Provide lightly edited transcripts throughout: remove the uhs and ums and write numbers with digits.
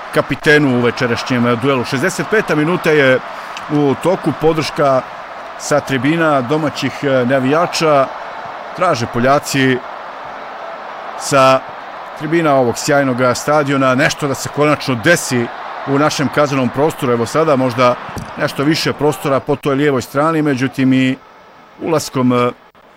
kapitenu u večerašnjem duelu. 65. minuta je u toku, podrška sa tribina domaćih navijača. Traže Poljaci sa tribina ovog sjajnog stadiona nešto da se konačno desi u našem kaznenom prostoru. Evo sada možda nešto više prostora po toj lijevoj strani, međutim i ulaskom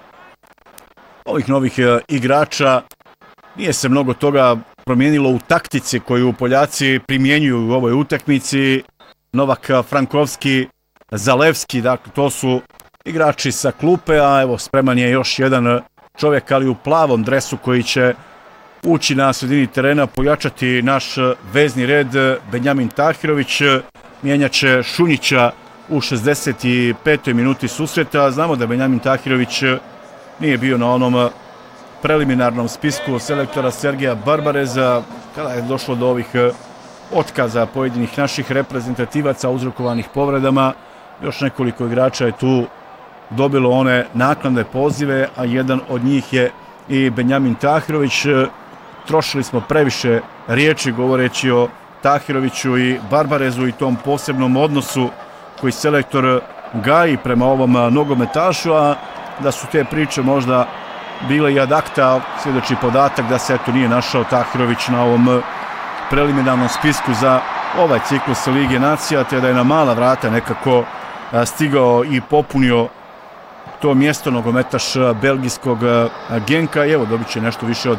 ovih novih igrača nije se mnogo toga promijenilo u taktici koju Poljaci primjenjuju u ovoj utakmici. Novak Frankovski, Zalevski, dakle to su igrači sa klupe, a evo spreman je još jedan čovjek, ali u plavom dresu koji će ući na sredini terena, pojačati naš vezni red. Benjamin Tahirović mijenjaće Šunjića u 65. minuti susreta. Znamo da Benjamin Tahirović nije bio na onom preliminarnom spisku selektora Sergeja Barbareza kada je došlo do ovih otkaza pojedinih naših reprezentativaca uzrokovanih povredama. Još nekoliko igrača je tu dobilo one naknadne pozive, a jedan od njih je i Benjamin Tahirović. Trošili smo previše riječi govoreći o Tahiroviću i Barbarezu i tom posebnom odnosu koji selektor gaji prema ovom nogometašu, a da su te priče možda bile i ad acta, svjedoči podatak da se eto nije našao Tahirović na ovom preliminarnom spisku za ovaj ciklus Lige nacija, te da je na mala vrata nekako stigao i popunio to mjesto nogometaš belgijskog Genka. I evo dobit će nešto više od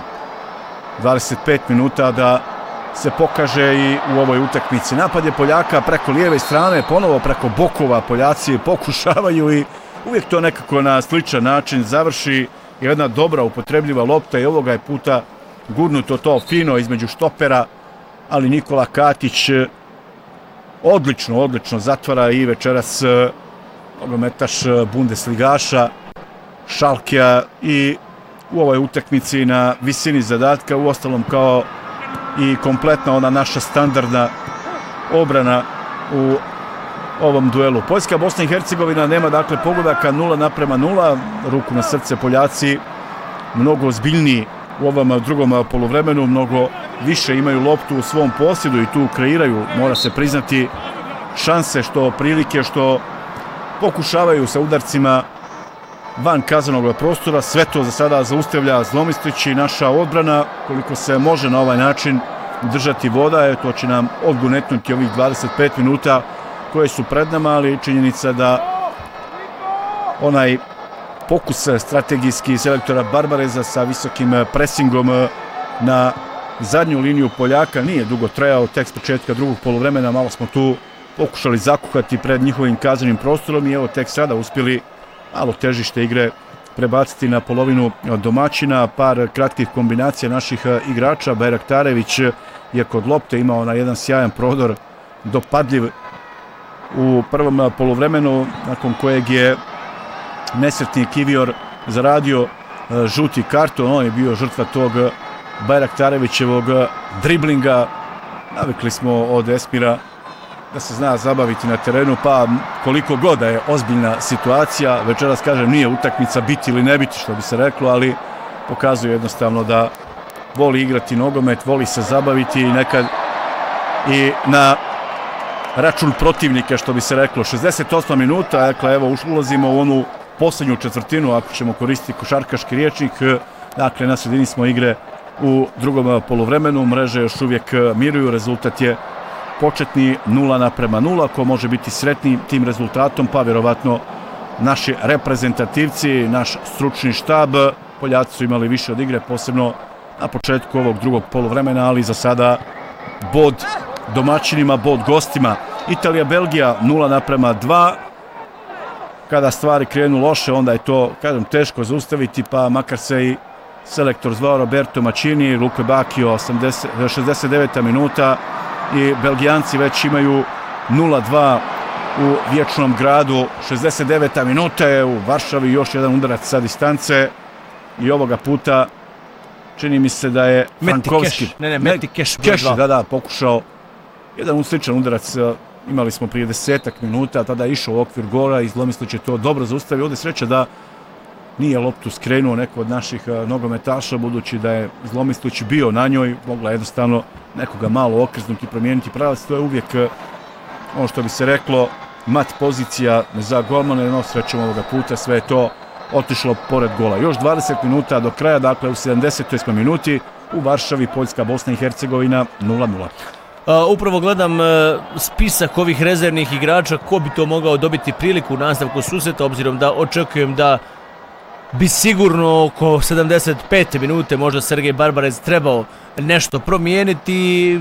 25 minuta da se pokaže i u ovoj utakmici. Napad je Poljaka preko lijeve strane, ponovo preko bokova Poljaci pokušavaju i uvijek to nekako na sličan način završi. Jedna dobra upotrebljiva lopta i ovoga je puta gurnuto to fino između štopera, ali Nikola Katić odlično zatvara i večeras nogometaš Bundesligaša Schalkea i u ovoj utakmici na visini zadatka, uostalom kao i kompletna ona naša standardna obrana u ovom duelu. Poljska, Bosna i Hercegovina nema dakle pogodaka, 0:0, ruku na srce Poljaci mnogo ozbiljniji u ovom drugom poluvremenu, mnogo više imaju loptu u svom posjedu i tu kreiraju, mora se priznati, šanse, što prilike, što pokušavaju sa udarcima van kaznenog prostora. Sve to za sada zaustavlja Zlomistić i naša odbrana, koliko se može na ovaj način držati voda, to će nam odgonetnuti ovih 25 minuta koje su pred nama, ali činjenica da onaj pokus strategijski selektora Barbareza sa visokim presingom na zadnju liniju Poljaka nije dugo trajao, tek s početka drugog poluvremena malo smo tu pokušali zakuhati pred njihovim kaznenim prostorom i evo tek sada uspjeli malo težište igre prebaciti na polovinu domaćina. Par kratkih kombinacija naših igrača. Bajraktarević je kod lopte imao na jedan sjajan prodor, dopadljiv u prvom poluvremenu, nakon kojeg je nesretni Kivior zaradio žuti karton. On je bio žrtva tog Bajraktarevićevog driblinga. Navikli smo od Esmira da se zna zabaviti na terenu, pa koliko god da je ozbiljna situacija, večeras kažem nije utakmica biti ili ne biti, što bi se reklo, ali pokazuje jednostavno da voli igrati nogomet, voli se zabaviti i nekad i na račun protivnika, što bi se reklo. 68 minuta, dakle evo ulazimo u onu posljednju četvrtinu, ako ćemo koristiti košarkaški rječnik, dakle na sredini smo igre u drugom poluvremenu, mreže još uvijek miruju, rezultat je početni 0:0, ko može biti sretni tim rezultatom, pa vjerovatno naši reprezentativci, naš stručni štab. Poljaci su imali više od igre, posebno na početku ovog drugog poluvremena, ali za sada bod domaćinima, bod gostima. Italija, Belgija 0:2. Kada stvari krenu loše, onda je to, kažem, teško zaustaviti, pa makar se i selektor zvao Roberto Mancini, Luka Bacchio, 69. minuta, i Belgijanci već imaju 0:2 u Vječnom gradu. 69. minuta je u Varšavi, još jedan udarac sa distance i ovoga puta čini mi se da je Frankovski. Meti Keš, da, pokušao jedan sličan udarac. Imali smo prije 10 minuta, tada je išao u okvir gola i Zlomislić je to dobro zaustavio. Ovdje sreća da nije loptu skrenuo neko od naših nogometaša, budući da je Zlomislić bio na njoj, mogla jednostavno nekoga malo okrznuti i promijeniti pravac. To je uvijek ono što bi se reklo mat pozicija za golmana, no srećom ovoga puta sve je to otišlo pored gola. Još 20 minuta do kraja, dakle u 70. smo minuti u Varšavi, Poljska, Bosna i Hercegovina 0-0. Upravo gledam spisak ovih rezervnih igrača, ko bi to mogao dobiti priliku u nastavku susreta, obzirom da očekujem da bi sigurno oko 75. minute možda Sergej Barbarez trebao nešto promijeniti,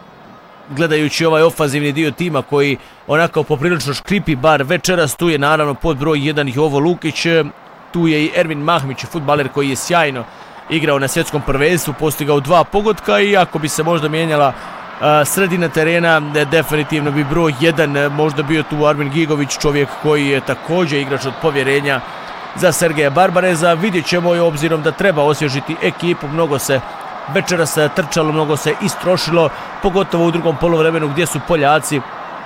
gledajući ovaj ofanzivni dio tima koji onako poprilično škripi bar večeras. Tu je naravno pod broj 1 Jovo Lukić, tu je i Ermin Mahmić, fudbaler koji je sjajno igrao na svjetskom prvenstvu, postigao 2 pogotka, i ako bi se možda mijenjala sredina terena, definitivno bi broj 1 možda bio tu Armin Gigović, čovjek koji je također igrač od povjerenja za Sergeja Barbareza. Vidjet ćemo i obzirom da treba osvježiti ekipu, mnogo se večeras trčalo, mnogo se istrošilo, pogotovo u drugom poluvremenu gdje su Poljaci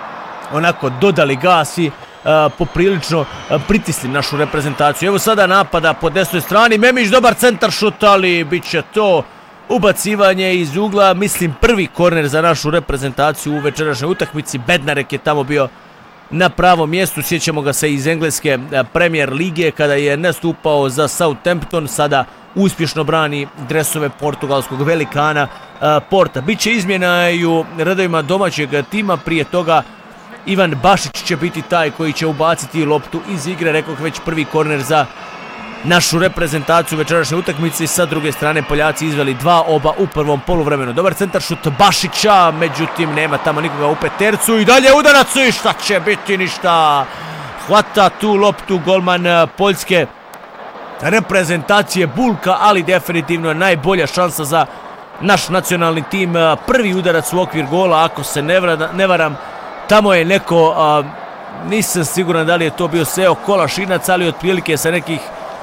onako dodali gas i poprilično pritisli našu reprezentaciju. Evo sada napada po desnoj strani, Memić, dobar centar šut, ali bit će to ubacivanje iz ugla, mislim prvi korner za našu reprezentaciju u večerašnjoj utakmici. Bednarek je tamo bio na pravom mjestu, sjećamo ga se iz engleske Premier lige kada je nastupao za Southampton, sada uspješno brani dresove portugalskog velikana Porta. Biće izmjena i u redovima domaćeg tima, prije toga Ivan Bašić će biti taj koji će ubaciti loptu iz igre, rekoh već prvi korner za našu reprezentaciju večerašnje utakmice. Sa druge strane Poljaci izveli 2 oba u prvom poluvremenu. Dobar centar šut Bašića, međutim nema tamo nikoga u petercu i dalje udarac i šta će biti, ništa. Hvata tu loptu golman poljske reprezentacije Bulka, ali definitivno najbolja šansa za naš nacionalni tim. Prvi udarac u okvir gola, ako se ne varam, tamo je neko, nisam siguran da li je to bio Seo Kolašinac, ali otprilike sa nekih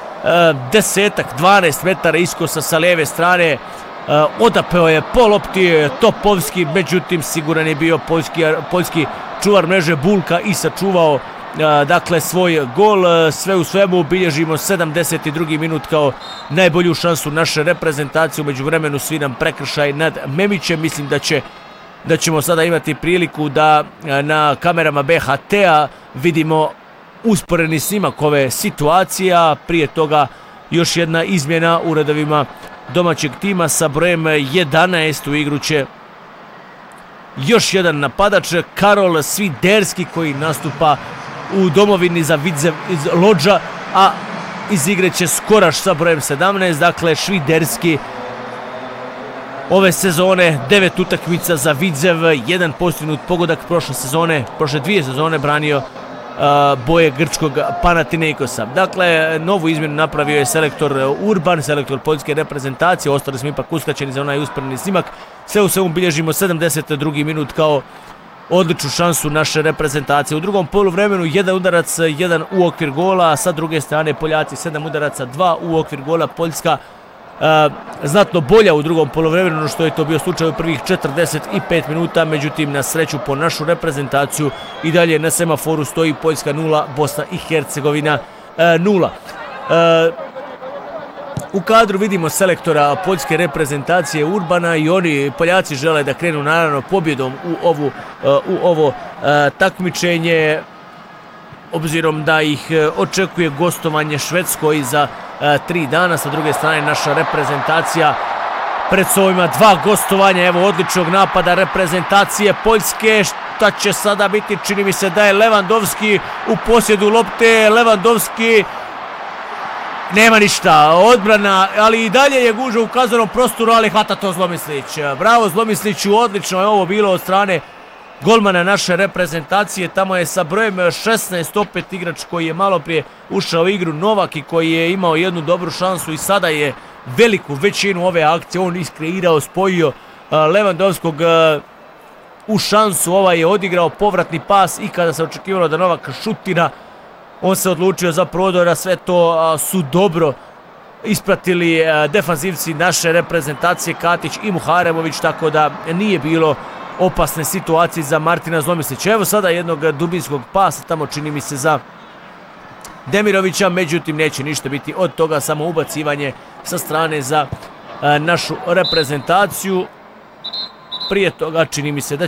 10-12 metara iskosa sa lijeve strane odapeo je po lopti Topovski, međutim siguran je bio poljski čuvar mreže Bulka i sačuvao dakle svoj gol. Sve u svemu bilježimo 72. minut kao najbolju šansu naše reprezentacije. Umeđu vremenu svi nam prekršaj nad Memićem. Mislim da ćemo sada imati priliku da na kamerama BHT-a vidimo usporeni snimak ove situacija. Prije toga još jedna izmjena u redovima domaćeg tima, sa brojem 11 u igru će još jedan napadač, Karol Sviderski, koji nastupa u domovini za Vidzev iz Lodža, a iz igre će Skoraš sa brojem 17. Dakle, Sviderski ove sezone 9 utakmica za Vidzev, 1 postignut pogodak, prošle 2 sezone branio boje grčkog Panathinaikosa. Dakle, novu izmjenu napravio je selektor Urban, selektor poljske reprezentacije. Ostali smo ipak uskačeni za onaj usporeni snimak. Sve u svemu bilježimo 72. minut kao odličnu šansu naše reprezentacije. U drugom poluvremenu 1 udarac, 1 u okvir gola, sa druge strane Poljaci 7 udaraca, 2 u okvir gola. Poljska znatno bolja u drugom poluvremenu, što je to bio slučaj u prvih 45 minuta, međutim na sreću po našu reprezentaciju i dalje na semaforu stoji Poljska 0, Bosna i Hercegovina 0. U kadru vidimo selektora poljske reprezentacije Urbana i oni, Poljaci, žele da krenu naravno pobjedom u ovo takmičenje, obzirom da ih očekuje gostovanje Švedskoj za 3 dana. Sa druge strane naša reprezentacija pred svojima 2 gostovanja. Evo odličnog napada reprezentacije Poljske. Šta će sada biti? Čini mi se da je Levandovski u posjedu lopte. Levandovski nema ništa, odbrana, ali i dalje je gužva u kaznenom prostoru, ali hvata to Zlomislić. Bravo Zlomisliću, odlično je ovo bilo od strane golmana naše reprezentacije. Tamo je sa brojem 16 opet igrač koji je malo prije ušao u igru, Novak, i koji je imao jednu dobru šansu i sada je veliku većinu ove akcije on iskreirao, spojio Levandovskog u šansu. Ovaj je odigrao povratni pas i kada se očekivalo da Novak šutira, on se odlučio za prodora. Sve to su dobro ispratili defanzivci naše reprezentacije Katić i Muharemović, tako da nije bilo opasne situacije za Martina Zlomislića. Evo sada jednog dubinskog pasa, tamo čini mi se za Demirovića, međutim neće ništa biti od toga, samo ubacivanje sa strane za našu reprezentaciju. Prije toga čini mi se da